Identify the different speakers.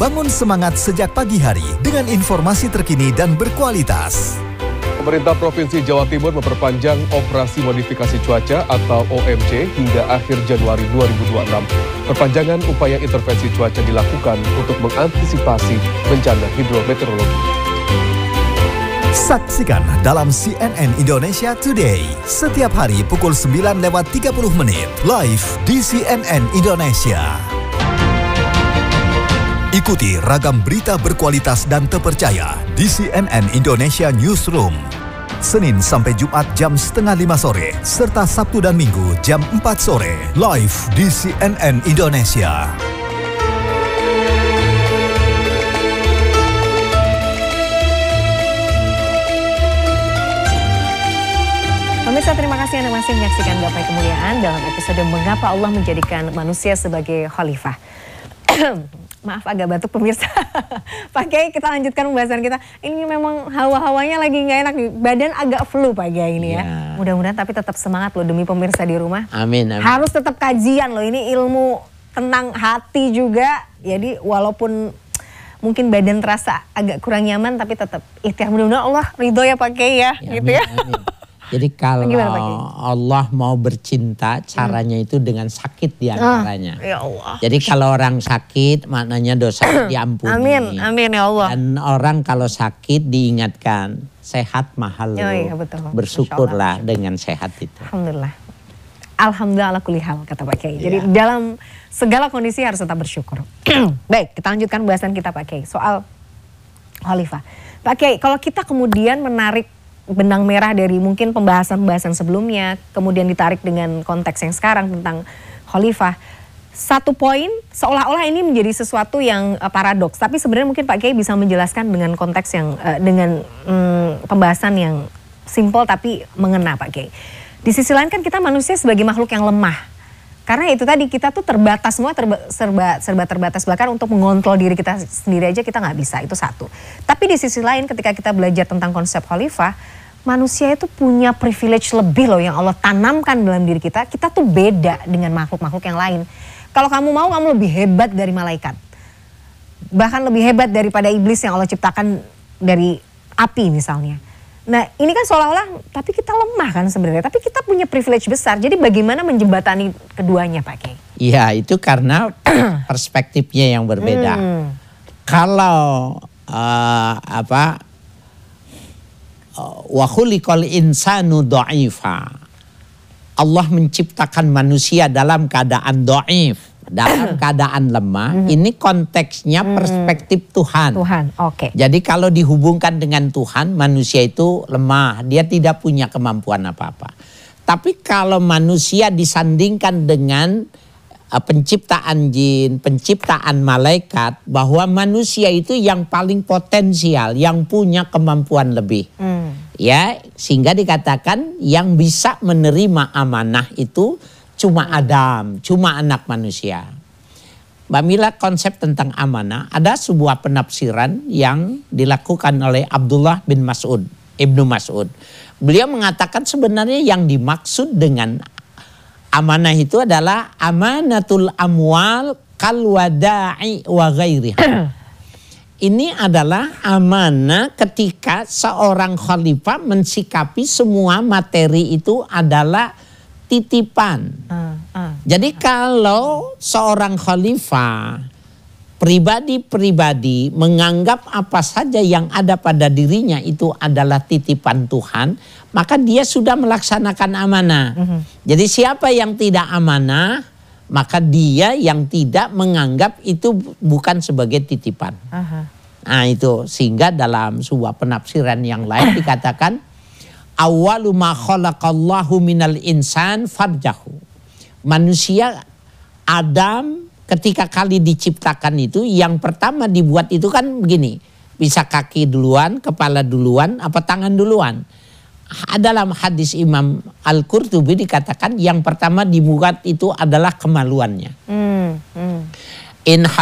Speaker 1: bangun semangat sejak pagi hari dengan informasi terkini dan berkualitas.
Speaker 2: Pemerintah Provinsi Jawa Timur memperpanjang operasi modifikasi cuaca atau OMC hingga akhir Januari 2026. Perpanjangan upaya intervensi cuaca dilakukan untuk mengantisipasi bencana hidrometeorologi.
Speaker 1: Saksikan dalam CNN Indonesia Today setiap hari pukul 9:30 live di CNN Indonesia. Ikuti ragam berita berkualitas dan terpercaya di CNN Indonesia Newsroom. Senin sampai Jumat jam 4:30 sore, serta Sabtu dan Minggu jam 4 sore, live di CNN Indonesia.
Speaker 3: Pemirsa, terima kasih Anda masih menyaksikan Gapai Kemuliaan dalam episode Mengapa Allah Menjadikan Manusia Sebagai Khalifah. Maaf agak batuk pemirsa. Pak Kiai, kita lanjutkan pembahasan kita. Ini memang hawa-hawanya lagi nggak enak nih. Badan agak flu Pak Kiai ini ya. Mudah-mudahan tapi tetap semangat loh demi pemirsa di rumah.
Speaker 4: Amin, amin.
Speaker 3: Harus tetap kajian loh. Ini ilmu tentang hati juga. Jadi walaupun mungkin badan terasa agak kurang nyaman tapi tetap ikhtiar. Mudah-mudahan Allah ridho ya Pak Kiai ya. Gitu ya.
Speaker 4: Amin. Jadi kalau Allah mau bercinta, caranya itu dengan sakit diantaranya.
Speaker 3: Ya Allah.
Speaker 4: Jadi kalau orang sakit, maknanya dosa diampuni.
Speaker 3: Amin, amin ya Allah.
Speaker 4: Dan orang kalau sakit diingatkan, sehat mahal loh.
Speaker 3: Iya, betul.
Speaker 4: Bersyukurlah dengan sehat itu.
Speaker 3: Alhamdulillah. Alhamdulillah ala kulli hal, kata Pak Kiai. Jadi dalam segala kondisi harus tetap bersyukur. Baik, kita lanjutkan bahasan kita Pak Kiai soal khalifah. Pak Kiai, kalau kita kemudian menarik benang merah dari mungkin pembahasan-pembahasan sebelumnya, kemudian ditarik dengan konteks yang sekarang tentang khalifah. Satu poin seolah-olah ini menjadi sesuatu yang paradoks, tapi sebenarnya mungkin Pak Kiai bisa menjelaskan dengan konteks yang dengan pembahasan yang simpel tapi mengena Pak Kiai. Di sisi lain kan kita manusia sebagai makhluk yang lemah. Karena itu tadi kita tuh terbatas semua, serba terbatas, bahkan untuk mengontrol diri kita sendiri aja kita nggak bisa, itu satu. Tapi di sisi lain ketika kita belajar tentang konsep khalifah, manusia itu punya privilege lebih loh yang Allah tanamkan dalam diri kita. Kita tuh beda dengan makhluk-makhluk yang lain. Kalau kamu mau, kamu lebih hebat dari malaikat. Bahkan lebih hebat daripada iblis yang Allah ciptakan dari api misalnya. Nah ini kan seolah-olah, tapi kita lemah kan sebenarnya. Tapi kita punya privilege besar. Jadi bagaimana menjembatani keduanya Pak Kiai?
Speaker 4: Iya itu karena perspektifnya yang berbeda. Kalau wa khuliqal insanu dha'ifa. Allah menciptakan manusia dalam keadaan dhaif, dalam keadaan lemah. Ini konteksnya perspektif Tuhan.
Speaker 3: Oke.
Speaker 4: Jadi kalau dihubungkan dengan Tuhan, manusia itu lemah, dia tidak punya kemampuan apa-apa. Tapi kalau manusia disandingkan dengan penciptaan jin, penciptaan malaikat, bahwa manusia itu yang paling potensial, yang punya kemampuan lebih. Ya, sehingga dikatakan yang bisa menerima amanah itu cuma Adam, cuma anak manusia. Mbak Mila, konsep tentang amanah, ada sebuah penafsiran yang dilakukan oleh Abdullah bin Mas'ud, Ibnu Mas'ud. Beliau mengatakan sebenarnya yang dimaksud dengan amanah itu adalah amanatul amwal kal wada'i wa ghairiha. Ini adalah amanah ketika seorang khalifah mensikapi semua materi itu adalah titipan. Jadi kalau seorang khalifah pribadi-pribadi menganggap apa saja yang ada pada dirinya itu adalah titipan Tuhan, maka dia sudah melaksanakan amanah. Jadi siapa yang tidak amanah, maka dia yang tidak menganggap itu bukan sebagai titipan. Nah itu, sehingga dalam sebuah penafsiran yang lain dikatakan awwalu ma khalaqallahu minal insan farjahu. Manusia Adam ketika kali diciptakan itu yang pertama dibuat itu kan begini, bisa kaki duluan, kepala duluan, apa tangan duluan. Dalam hadis Imam Al-Qurtubi dikatakan yang pertama dibuat itu adalah kemaluannya. In